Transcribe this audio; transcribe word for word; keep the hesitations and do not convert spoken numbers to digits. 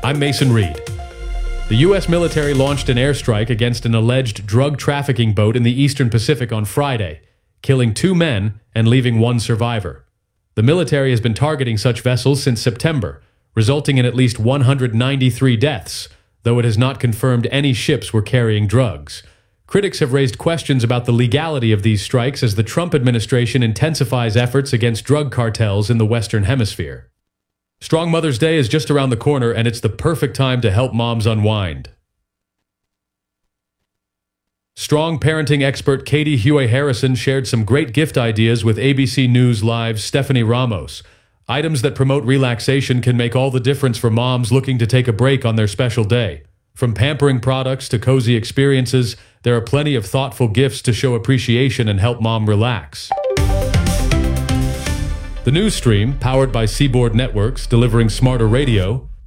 I'm Mason Reed. The U S military launched an airstrike against an alleged drug trafficking boat in the Eastern Pacific on Friday, killing two men and leaving one survivor. The military has been targeting such vessels since September, resulting in at least one hundred ninety-three deaths, though it has not confirmed any ships were carrying drugs. Critics have raised questions about the legality of these strikes as the Trump administration intensifies efforts against drug cartels in the Western Hemisphere. Strong Mother's Day is just around the corner, and it's the perfect time to help moms unwind. Strong parenting expert Katie Huey Harrison shared some great gift ideas with A B C News Live's Stephanie Ramos. Items that promote relaxation can make all the difference for moms looking to take a break on their special day. From pampering products to cozy experiences, there are plenty of thoughtful gifts to show appreciation and help mom relax. The news stream, powered by Seaboard Networks, delivering smarter radio,